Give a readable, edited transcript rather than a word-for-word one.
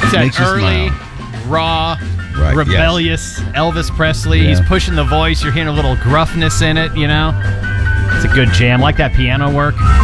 It's that Makes you early, smile. raw, Right, rebellious Elvis Presley. Yeah. He's pushing the voice. You're hearing a little gruffness in it, you know? It's a good jam. Like that piano work.